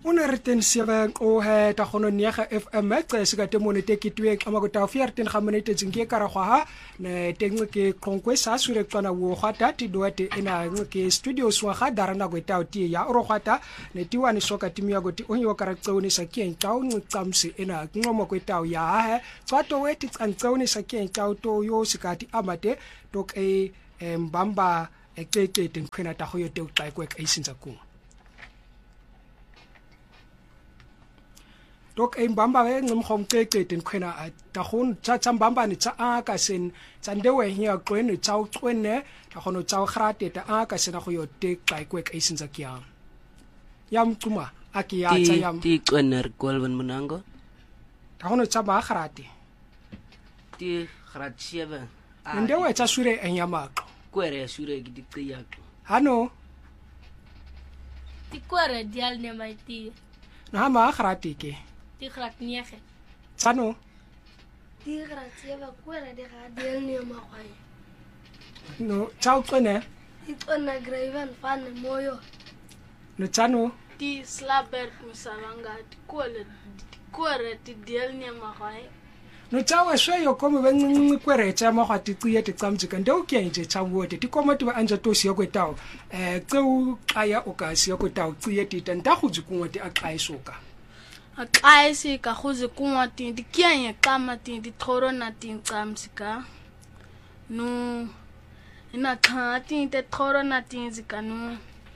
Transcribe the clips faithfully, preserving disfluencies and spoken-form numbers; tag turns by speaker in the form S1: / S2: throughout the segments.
S1: Una reten sewe o he ta gono nega F M xe se ka temone te ke twe ka mago ta veertien ga minute tsinke kara gwa ne tengwe ke konkwe sa sure tswana wo gata ti doate ina ke studio swa ga darana go ta ti ya ro gata ne tiwani soka timi ya go ti onyo kara tsone sa ke ntao ntsamse ina ngomo go ta ya he tsato weti tsane sa ke ntao to yo sikati amate to ke mbamba ekeke tenkhena ta go yo te uqa ko ka isinza ku dok e mbamba we ngomkhom keke tenkhena ta gon tsa tsa mbamba ni tsa a ka sen tsandewe hia kwene tsa uqwene ta gono tsa grate ta a ka sena go yo te qa ko ka isinza kya yam tuma akiya tsa yam
S2: ti kwene kolwen munango
S1: ta gono tsa ba grate
S2: ti gratshebe
S1: ndewe tsa sure enyamaqo
S2: kwere sure ki diqiya
S1: hano
S3: ti kwere dial ne mai ti
S1: na ma grate ke
S3: ti grat niege
S1: tsano
S3: ti grat yeba kwere de ga dial ne ma kwai
S1: no tsao tsone
S3: ti tsona graven fan moyo
S1: no tsano
S3: ti slaber musalanga ti kwere kwere ti dial ne ma kwai
S1: no tsawe swe yo komo ben kwere tsa ma ga tiqiye te tsamtsika ndo ke nje tsa wote ti komo ti ba anja to siya kwetao eh tseu qaya o ka siya kwetao qiye ti tanta go dzikunwa ti a qaisoka
S3: a qaisi ka go dzikunwa ti di kianye qama ti di thoro na ti tsamtsika no ina tha ti te thoro na ti zika no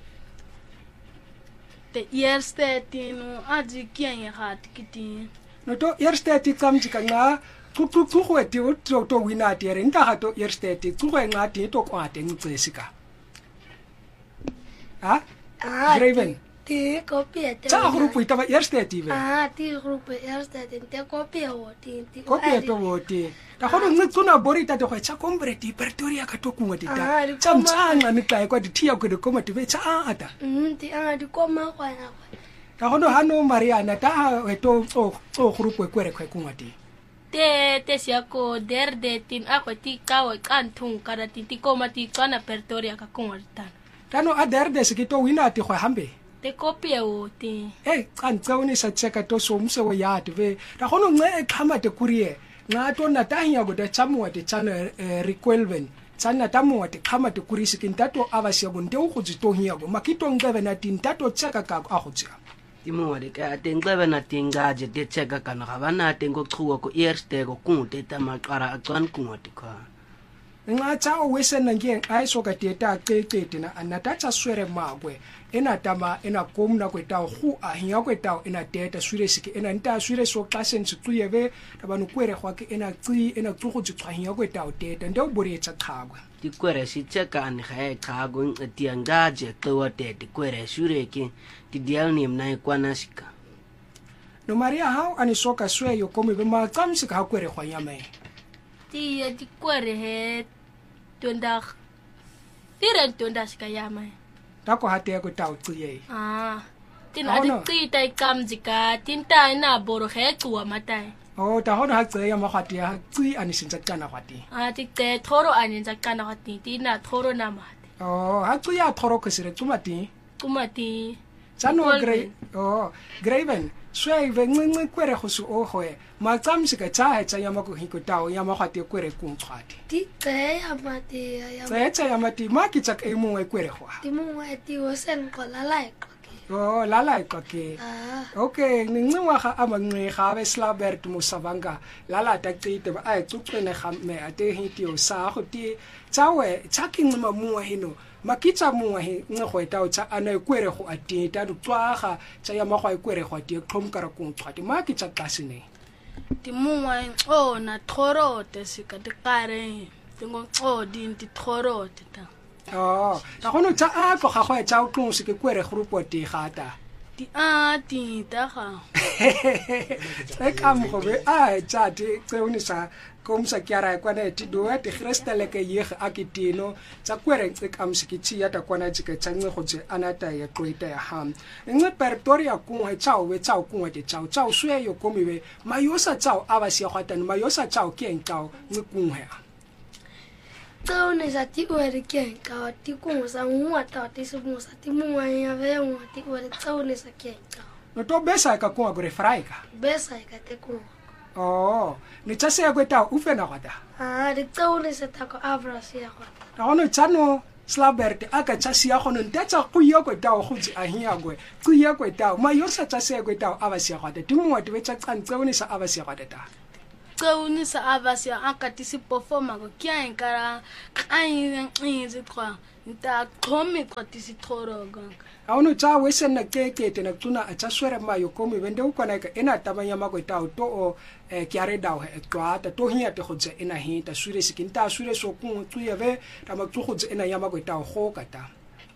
S3: te yerste ti no a di kianye ga ti ti
S1: no to yerste ti tsamtsika nga tu tu tu go ti o to to wina ti re nta ga to yerste ti tu go nga ti to kwa te ntsesika ha Graven
S3: ti copia te
S1: tsa grupo ita ba yerste ti be
S3: ah ti grupo yerste ti te copia o ti ti
S1: copia to o ti ta go nne tsona borita te go tsa kombre ti Pretoria ka to kunwa ti ta tsa mtsanga ni tla kwa di tia go de koma ti be tsa ata
S3: mm ti anga di koma kwa na
S1: ta go no hano Mariana ta to to to grupo kwere kwa kunwa ti
S3: te te sia ko derde tin a ko ti ka o kanthung kada ti ti koma ti tsana Pretoria ka kunwa ta
S1: tano a derde se ke to wina ti go hambe
S3: te copia o ti
S1: eh kantsone sa tseka to so mse wo ya ti ve ta go no nge khama te kurie nga to na ta nya go da tsamwa te tsana requelven tsana ta mo te khama te kurisi kintato ava sia go ndeu go tsito hiya go makito ngebe na tintato tseka ka a go tsia
S2: timo wa de ka tengcebe na tingaje te tseka kana ga bana tengo qhuwa ko eerste go kunte ta maqara a tswan kunwa ti kha
S1: nga tsa o wesena ngeng ai so ka teta qeqete na anata tsa swere magwe ena tama ena komna kweta go a hinya kweta ena teta swire sike ena nta swire so klasen tsuyebe tabanu kwere gwa ke ena tsi ena tsugo tswa hinya kweta o teta ndo bore tsa qhabwa
S2: ti kwere si tseka ni ga e qhago nti angaje qwa tete kwere swire ke ti dial ni mna ikwana sika
S1: no Maria how ani soka swe yo komi be ma tsamsika ha kwere gwa nyame
S3: ti ti kwere he tonda tira tonda sika yama
S1: ta ko hate ko ta utsiye
S3: ah tin adi ti tai kamjika tin ta na boro he tsuwa matai
S1: oh ta hono ha tseya ma khati ya tsi ani sinza kana khati
S3: ah ti te thoro ani nza kana khati ti na thoro na mate
S1: oh ha tsi ya thoro ke sire tsumati
S3: tsumati
S1: tsano grey oh Graven swe ve ngwe kwere go su o hoe ma tsamsika tsa tsa ya mako hiko tao ya ma khati kwere ku tshwati
S3: ti te ya mate ya
S1: tsa tsa ya mati ma ki tsa ke mo kwere go
S3: ti mo ti o sen ko la lai
S1: oh la la ka ke
S3: ah
S1: okay ni ngwa ga amangwe ga be Slabert Musabanga la la ta tsite ba ai tsutsene ga me ate hiti o sa go ti tsawe tsaking ma muwa hino makitsa muwa he nge go eta o tsa ana kwere go atita du twaga tsa ya magwa kwere go ati tlhomkara ku tshwati makitsa klasine
S3: ti muwa o na thorote sika te kare tingo o din ti thorote ta
S1: oh ta gono tsa a go ga go etsa o tlong se ke kwere grupo ti gata
S3: ti a ti ta ga
S1: e ka mo go be a tsa ti tseuni sa komsa kiara kwa ne ti do te kristale ke ye akitino tsa kwere tse ka msikiti ya ta kwana tsike tsangwe go tse anata ya tloita ya ham nge Pretoria ku ha tsao we tsao ku wa te tsao tsao swe yo komiwe mayosa tsao aba sia gwatana mayosa tsao ke enkao nge ku ha
S3: tsao ne sa ti o re ke enkao ti ku sa ngwa ta ti se mo sa ti mo ya ve ngwa ti o re tsao ne sa ke enkao
S1: no to besa ka kunga gore fraika
S4: besa ka te kunga
S1: oh ni tsase ya kweta u fena kwata
S4: ah di tsaule se ta ko avras ya kwa
S1: na ono tsano slabert aka tsasi ya gono ntatsa go yo kweta go tsi a hiya gwe go yo kweta ma yo sa tsase ya kweta aba sia kwata timwa di betsa tsantse o ne sa aba sia kwata ta
S3: tsoni sa avasia aka tisi performa go kya enkara kain ngizi kwa nta khomi kwa tisi thoroga
S1: a ono tsa we sena kekete na tsuna a tsaswere ma yo komi bende u kwana ka ena tabanya ma kweta to o ke are dawo e twata to hiya te gotse ena hita sure se kinta sure so ku tsuya be ta ma tsu gotse ena ya ma kweta go ka ta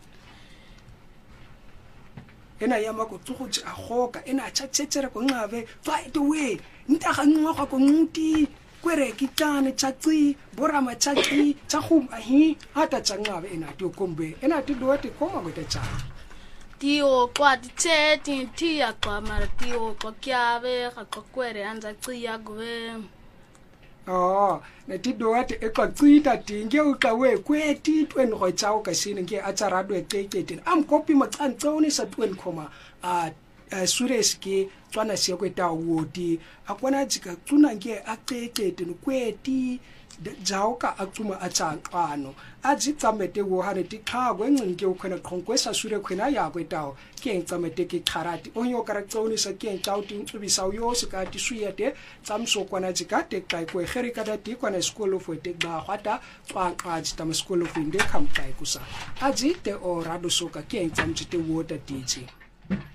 S1: ena ya ma ko tsu gotse a go ka ena tsa tsetsere ko ngabe fight away nta ga nngwa ga ko nguti kwere kitane tsatsi borama tsatsi tsa go ahi ata tsangabe ena ti kombe ena ti do ti koma go te tsa
S3: tio kwa tse ti ti ya kwa mara tio kwa kyabe ga kwa kwere anza tsiya gwe
S1: oh ne ti do ate e kwa tsita tinge u ka we kweti twen go tsao ka sine ke a tsa rado e tekete am copy ma tsantsone sa twen koma a sures ke tswana se kweta wodi akwana tsika tsuna nge a tekete no kweti jauka atsuma atsanqano azicamete wo hane tikhago encinke ukhona qhonkwesa sure khona ya kwetawo ke ngicamete ke kharati onyo karaktsonisa ke ngcauti ncubisa uyo sikati suyete tsamso kwana zikate kai kwe kherika dati kwana school of te ba khata twanqa tama school of inde khamkai kusa azite o rado soka ke ngcamjite wo dati